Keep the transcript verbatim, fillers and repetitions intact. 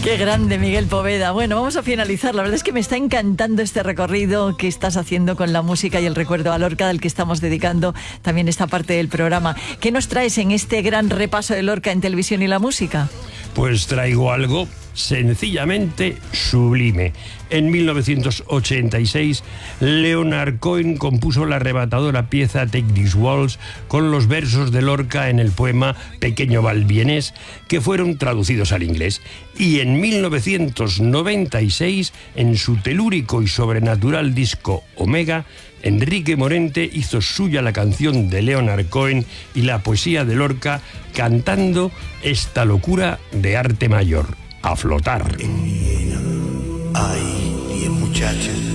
Qué grande, Miguel Poveda. Bueno, vamos a finalizar. La verdad es que me está encantando este recorrido que estás haciendo con la música y el recuerdo a Lorca, del que estamos dedicando también esta parte del programa. ¿Qué nos traes en este gran repaso de Lorca en televisión y la música? Pues traigo algo sencillamente sublime. En mil novecientos ochenta y seis, Leonard Cohen compuso la arrebatadora pieza Take These Walls con los versos de Lorca en el poema Pequeño Balbienés, que fueron traducidos al inglés. Y en mil novecientos noventa y seis, en su telúrico y sobrenatural disco Omega, Enrique Morente hizo suya la canción de Leonard Cohen y la poesía de Lorca, cantando esta locura de arte mayor: A flotar. En Viena hay diez muchachas